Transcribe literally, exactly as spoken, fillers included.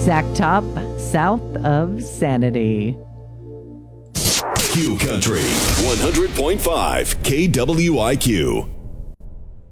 Sack Top, south of Sanity. Q Country one hundred point five K W I Q.